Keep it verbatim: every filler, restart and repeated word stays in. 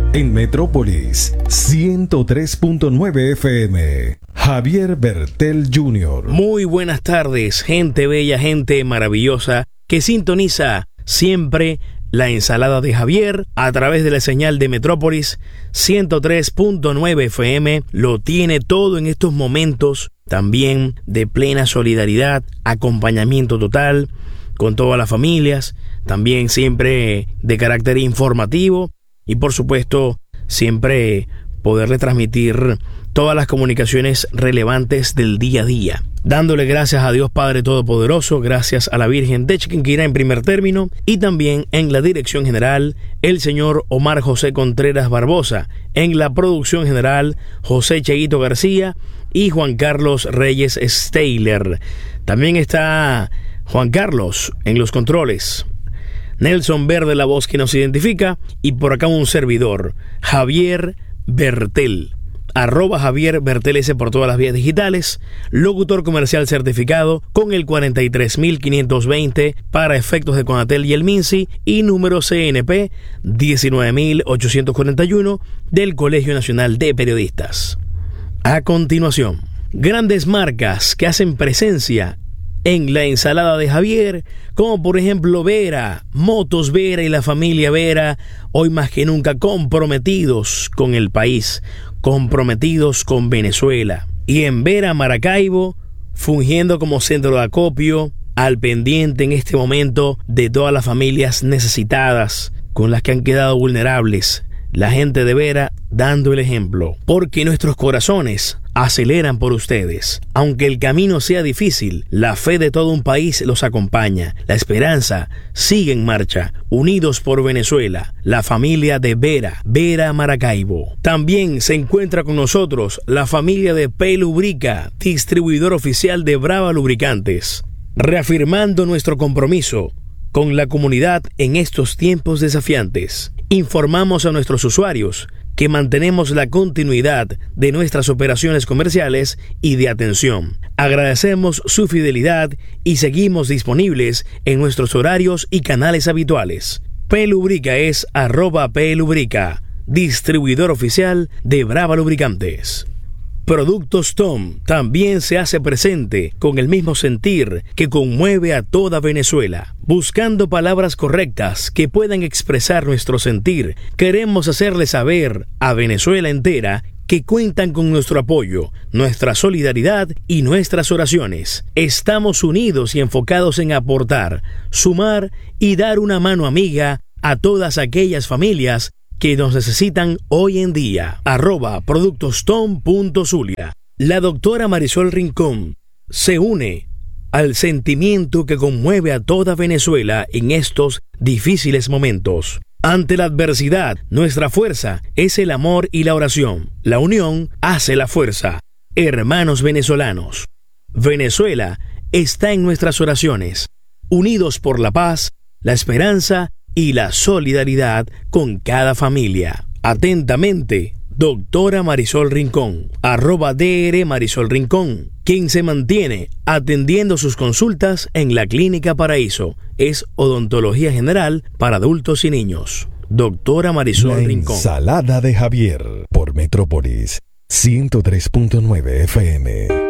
En Metrópolis ciento tres punto nueve F M. Javier Bertel junior Muy buenas tardes, gente bella, gente maravillosa que sintoniza siempre la ensalada de Javier a través de la señal de Metrópolis ciento tres punto nueve F M. Lo tiene todo en estos momentos también de plena solidaridad, acompañamiento total con todas las familias, también siempre de carácter informativo y por supuesto siempre poderle transmitir todas las comunicaciones relevantes del día a día. Dándole gracias a Dios Padre Todopoderoso, gracias a la Virgen de Chiquinquirá en primer término y también en la dirección general el señor Omar José Contreras Barbosa, en la producción general José Cheguito García y Juan Carlos Reyes Steyler. También está Juan Carlos en los controles, Nelson Verde la voz que nos identifica y por acá un servidor, Javier Bertel. Arroba Javier Bertel S por todas las vías digitales, locutor comercial certificado con el cuarenta y tres mil quinientos veinte para efectos de Conatel y el MINSI y número C N P diecinueve mil ochocientos cuarenta y uno del Colegio Nacional de Periodistas. A continuación, grandes marcas que hacen presencia en la ensalada de Javier, como por ejemplo Vera, Motos Vera y la familia Vera, hoy más que nunca comprometidos con el país, comprometidos con Venezuela. Y en Vera, Maracaibo, fungiendo como centro de acopio, al pendiente en este momento de todas las familias necesitadas, con las que han quedado vulnerables. La gente de Vera dando el ejemplo, porque nuestros corazones aceleran por ustedes. Aunque el camino sea difícil, la fe de todo un país los acompaña. La esperanza sigue en marcha. Unidos por Venezuela, la familia de Vera, Vera Maracaibo. También se encuentra con nosotros la familia de P. Lubrica, distribuidor oficial de Brava Lubricantes, reafirmando nuestro compromiso con la comunidad en estos tiempos desafiantes. Informamos a nuestros usuarios que mantenemos la continuidad de nuestras operaciones comerciales y de atención. Agradecemos su fidelidad y seguimos disponibles en nuestros horarios y canales habituales. P. Lubrica es arroba P. Lubrica, distribuidor oficial de Brava Lubricantes. Productos Tom también se hace presente con el mismo sentir que conmueve a toda Venezuela. Buscando palabras correctas que puedan expresar nuestro sentir, queremos hacerle saber a Venezuela entera que cuentan con nuestro apoyo, nuestra solidaridad y nuestras oraciones. Estamos unidos y enfocados en aportar, sumar y dar una mano amiga a todas aquellas familias que nos necesitan hoy en día. Arroba productostom.zulia. La doctora Marisol Rincón se une al sentimiento que conmueve a toda Venezuela en estos difíciles momentos. Ante la adversidad, nuestra fuerza es el amor y la oración. La unión hace la fuerza. Hermanos venezolanos, Venezuela está en nuestras oraciones, unidos por la paz, la esperanza y la solidaridad con cada familia. Atentamente, doctora Marisol Rincón, arroba D R Marisol Rincón, quien se mantiene atendiendo sus consultas en la Clínica Paraíso. Es odontología general para adultos y niños. Doctora Marisol La Rincón. Ensalada de Javier por Metrópolis ciento tres punto nueve F M.